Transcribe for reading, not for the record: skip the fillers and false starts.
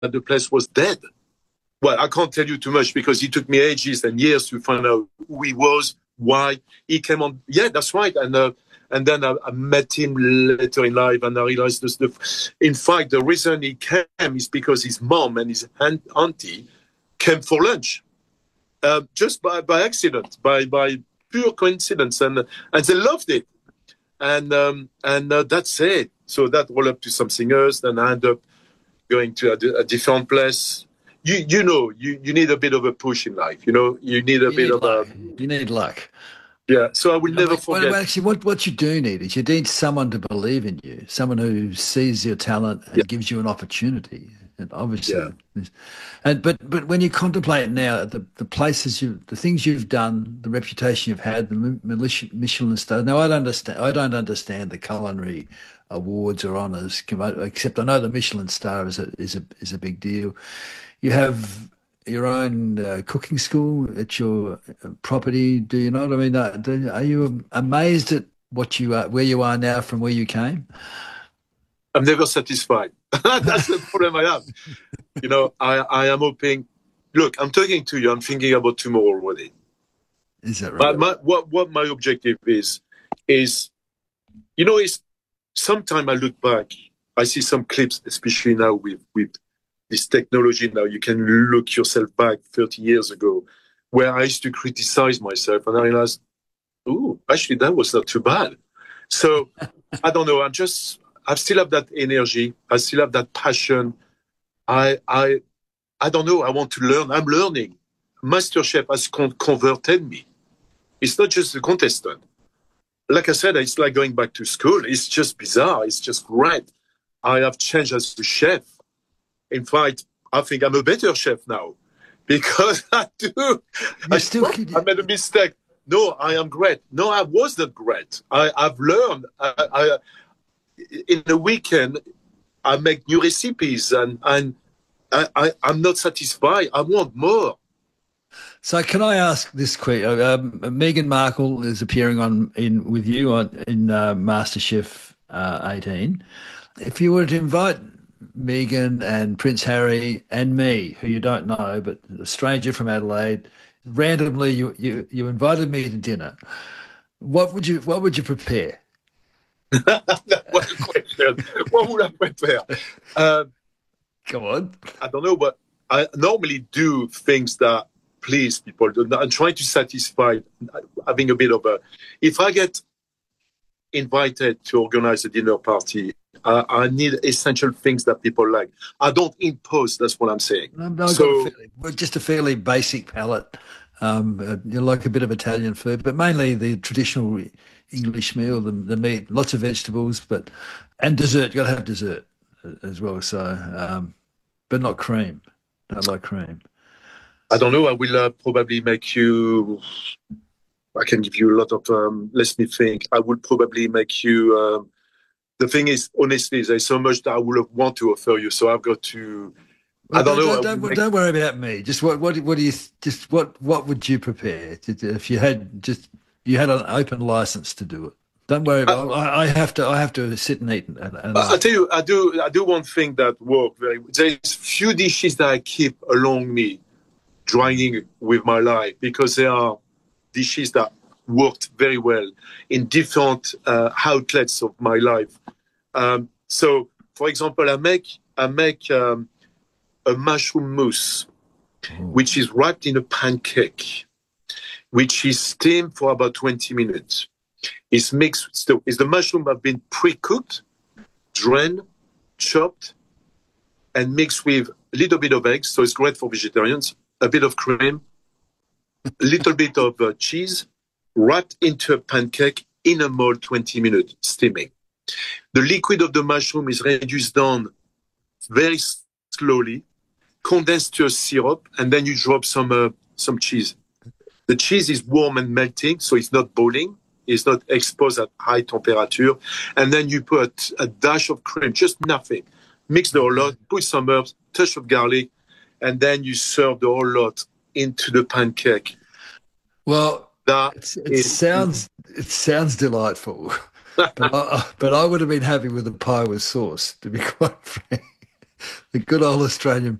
the place was dead. Well, I can't tell you too much because it took me ages and years to find out who he was, why he came on. Yeah, that's right. And then I met him later in life, and I realized in fact, the reason he came is because his mom and his auntie came for lunch, just by accident, by pure coincidence, and they loved it. And that's it. So that rolled up to something else. Then I ended up going to a different place. You need a bit of a push in life. You need a bit of luck. a. You need luck. Yeah. So I will never forget. Well, actually, what you do need is you need someone to believe in you, someone who sees your talent Yeah. and gives you an opportunity. And obviously, Yeah. but when you contemplate now the places the things you've done, the reputation you've had, the Michelin star. Now, I don't understand the culinary awards or honours, except I know the Michelin star is a big deal. You have your own cooking school at your property. Do you know what I mean? Are you amazed at where you are now from where you came? I'm never satisfied. That's the problem I have. I am hoping. Look, I'm talking to you. I'm thinking about tomorrow already. Is that But right? what my objective is is sometime I look back, I see some clips, especially now with this technology. Now you can look yourself back 30 years ago, where I used to criticize myself, and I realized, ooh, actually that was not too bad. So I don't know. I still have that energy. I still have that passion. I don't know. I want to learn. I'm learning. MasterChef has converted me. It's not just a contestant. Like I said, it's like going back to school. It's just bizarre. It's just great. I have changed as a chef. In fact, I think I'm a better chef now because You still I made a mistake. No, I am great. No, I was not great. I've learned. In a weekend, I make new recipes, and I'm not satisfied. I want more. So can I ask this question? Meghan Markle is appearing with you in MasterChef 18. If you were to invite Meghan and Prince Harry and me, who you don't know, but a stranger from Adelaide, randomly you invited me to dinner, what would you prepare? What a question. What would I prepare? Uh, Come on. I don't know, but I normally do things that please people. I'm trying to satisfy, having a bit of a. If I get invited to organize a dinner party, I need essential things that people like. I don't impose. That's what I'm saying. I've got So just a fairly basic palate. You like a bit of Italian food, but mainly the traditional English meal, the meat, lots of vegetables, and dessert. You got to have dessert as well. So, but not cream. Don't like cream. I don't know. I will probably make you. I can give you a lot of. Let me think. I will probably make you. The thing is, honestly, there's so much that I would want to offer you. So I've got to. Well, I don't know. I will don't worry about me. Just what do you just what would you prepare if you had an open license to do it? Don't worry I, about. I have to sit and eat and I laugh. tell you, I do one thing that work very. There's few dishes that I keep along me, drying with my life because they are dishes that worked very well in different outlets of my life. So, for example, I make a mushroom mousse, Oh. which is wrapped in a pancake, which is steamed for about 20 minutes. It's mixed. So, is the mushroom have been pre-cooked, drained, chopped, and mixed with a little bit of eggs. So it's great for vegetarians. A bit of cream, a little bit of cheese, wrapped into a pancake in a mold, 20 minutes steaming. The liquid of the mushroom is reduced down very slowly, condensed to a syrup, and then you drop some cheese. The cheese is warm and melting, so it's not boiling. It's not exposed at high temperature. And then you put a dash of cream, just nothing. Mix the whole lot, put some herbs, touch of garlic, and then you serve the whole lot into the pancake. Well, That it is, sounds delightful, but I would have been happy with a pie with sauce, to be quite frank. The good old Australian